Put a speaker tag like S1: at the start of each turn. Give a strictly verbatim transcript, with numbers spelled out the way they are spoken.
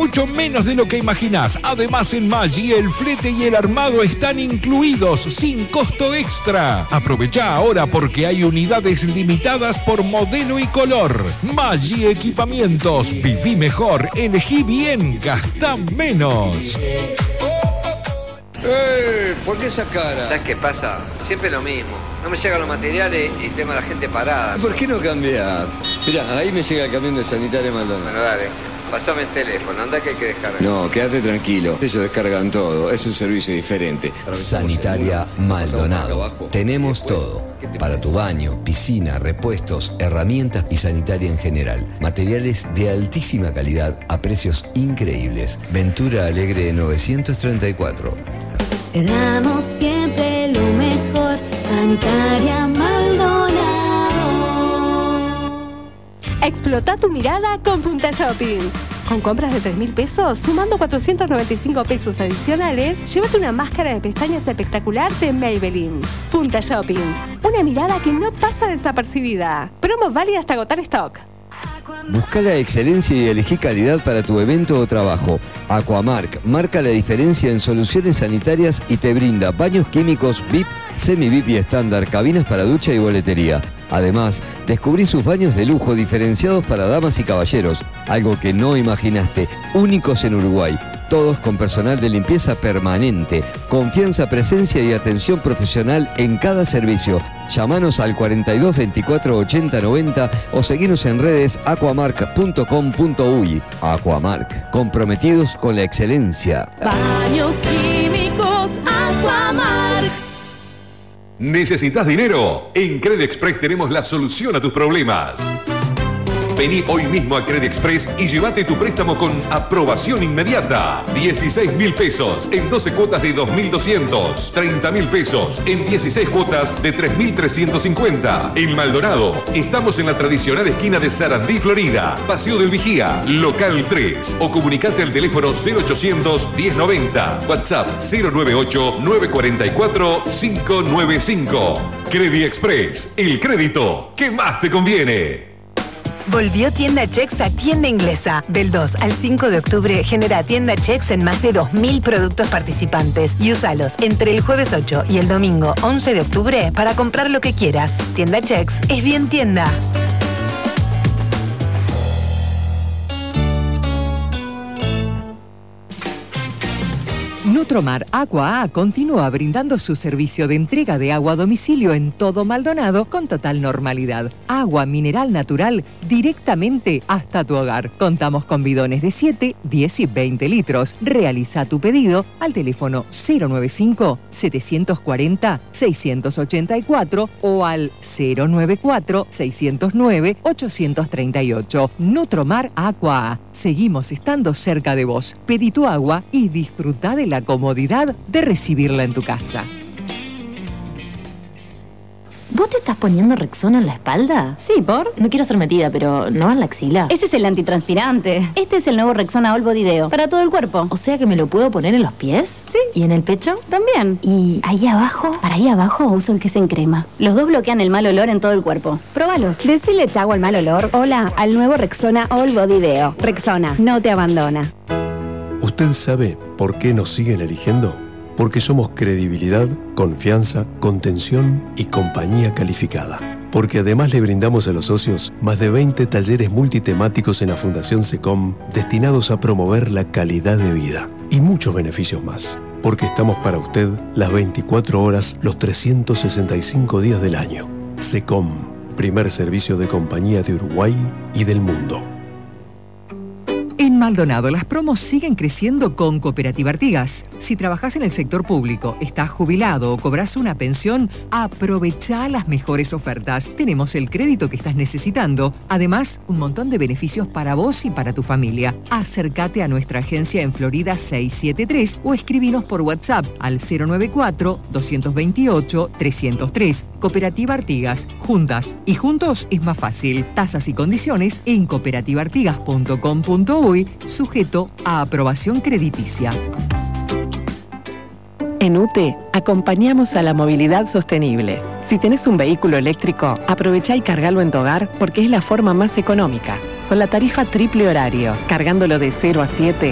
S1: mucho menos de lo que imaginás. Además, en Maggi el flete y el armado están incluidos sin costo extra. Aprovecha ahora porque hay unidades limitadas por modelo y color. Maggi Equipamientos. Viví mejor, elegí bien, gastá menos.
S2: ¡Eh! ¿Por qué esa cara?
S3: ¿Sabes qué pasa? Siempre lo mismo. No me llegan los materiales y tengo a la gente parada.
S2: ¿Por qué no cambiar? Mirá, ahí me llega el camión de Sanitaria Maldonado.
S3: Bueno, dale. Pasame el teléfono. Anda que hay que descargar.
S2: No, quédate tranquilo. Ellos descargan todo. Es un servicio diferente.
S4: Sanitaria Maldonado. Tenemos todo. Para tu baño, piscina, repuestos, herramientas y sanitaria en general. Materiales de altísima calidad a precios increíbles. Ventura Alegre novecientos treinta y cuatro.
S5: Te damos siempre lo mejor. Sanitaria Maldonado.
S6: Explota tu mirada con Punta Shopping. Con compras de tres mil pesos, sumando cuatrocientos noventa y cinco pesos adicionales, llévate una máscara de pestañas espectacular de Maybelline. Punta Shopping. Una mirada que no pasa desapercibida. Promo válida hasta agotar stock.
S4: Busca la excelencia y elegí calidad para tu evento o trabajo. Aquamark marca la diferencia en soluciones sanitarias y te brinda baños químicos V I P, semi-V I P y estándar, cabinas para ducha y boletería. Además, descubrí sus baños de lujo diferenciados para damas y caballeros, algo que no imaginaste, únicos en Uruguay. Todos con personal de limpieza permanente, confianza, presencia y atención profesional en cada servicio. Llámanos al cuarenta y dos veinticuatro ochenta noventa o seguinos en redes aquamark punto com punto uy. Aquamark, comprometidos con la excelencia.
S5: Baños químicos Aquamark.
S7: ¿Necesitas dinero? En Credit Express tenemos la solución a tus problemas. Vení hoy mismo a Credit Express y llévate tu préstamo con aprobación inmediata. dieciséis mil pesos en doce cuotas de dos mil doscientos. treinta mil pesos en dieciséis cuotas de tres mil trescientos cincuenta. En Maldonado, estamos en la tradicional esquina de Sarandí, Florida. Paseo del Vigía, local tres. O comunicate al teléfono cero ochocientos diez noventa. WhatsApp cero noventa y ocho nueve cuatro cuatro cinco nueve cinco. Credit Express, el crédito que más te conviene.
S8: Volvió Tienda Chex a Tienda Inglesa. Del dos al cinco de octubre genera Tienda Chex en más de dos mil productos participantes y úsalos entre el jueves ocho y el domingo once de octubre para comprar lo que quieras. Tienda Chex es bien tienda.
S9: Nutromar Agua A continúa brindando su servicio de entrega de agua a domicilio en todo Maldonado con total normalidad. Agua mineral natural directamente hasta tu hogar. Contamos con bidones de siete, diez y veinte litros. Realiza tu pedido al teléfono cero noventa y cinco, setecientos cuarenta, seiscientos ochenta y cuatro o al cero noventa y cuatro, seiscientos nueve, ochocientos treinta y ocho. Nutromar Agua A. Seguimos estando cerca de vos. Pedí tu agua y disfruta de la comodidad de recibirla en tu casa.
S10: ¿Vos te estás poniendo Rexona en la espalda?
S11: Sí, ¿por?
S10: No quiero ser metida, pero ¿no en la axila?
S11: Ese es el antitranspirante. Este es el nuevo Rexona All Body Deo. Para todo el cuerpo.
S10: O sea que me lo puedo poner en los pies.
S11: Sí.
S10: ¿Y en el pecho?
S11: También.
S10: ¿Y ahí abajo?
S11: Para ahí abajo uso el que es en crema. Los dos bloquean el mal olor en todo el cuerpo. Probalos.
S12: Decile chau al mal olor. Hola al nuevo Rexona All Body Deo. Rexona, no te abandona.
S13: ¿Usted sabe por qué nos siguen eligiendo? Porque somos credibilidad, confianza, contención y compañía calificada. Porque además le brindamos a los socios más de veinte talleres multitemáticos en la Fundación SECOM destinados a promover la calidad de vida y muchos beneficios más. Porque estamos para usted las veinticuatro horas, los trescientos sesenta y cinco días del año. SECOM, primer servicio de compañía de Uruguay y del mundo.
S9: En Maldonado, las promos siguen creciendo con Cooperativa Artigas. Si trabajás en el sector público, estás jubilado o cobras una pensión, aprovecha las mejores ofertas. Tenemos el crédito que estás necesitando. Además, un montón de beneficios para vos y para tu familia. Acércate a nuestra agencia en Florida seiscientos setenta y tres o escribinos por WhatsApp al cero noventa y cuatro, doscientos veintiocho, trescientos tres. Cooperativa Artigas. Juntas y juntos es más fácil. Tasas y condiciones en cooperativa artigas punto com punto uy, sujeto a aprobación crediticia.
S14: En U T E acompañamos a la movilidad sostenible. Si tenés un vehículo eléctrico, aprovechá y cargalo en tu hogar porque es la forma más económica. Con la tarifa triple horario, cargándolo de cero a siete,